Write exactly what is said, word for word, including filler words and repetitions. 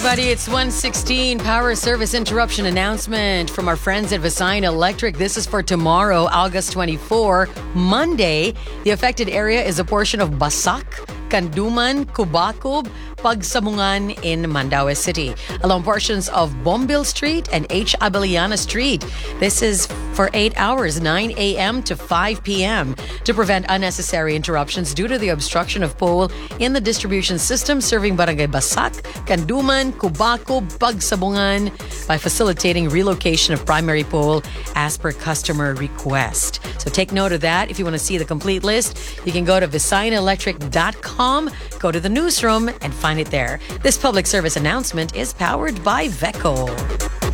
everybody. It's one sixteen Power Service Interruption announcement from our friends at Visayan Electric. This is for tomorrow, August twenty-fourth, Monday. The affected area is a portion of Basak, Kanduman, Kubakub, Pagsamungan in Mandaue City, along portions of Bombil Street and H. Abeliana Street. This is for eight hours, nine a.m. to five p.m. to prevent unnecessary interruptions due to the obstruction of pole in the distribution system serving Barangay Basak, Kanduman, Kubakub, Pagsamungan by facilitating relocation of primary pole as per customer request. So take note of that. If you want to see the complete list, you can go to visayan electric dot com, go to the newsroom, and find it there. This public service announcement is powered by Veco.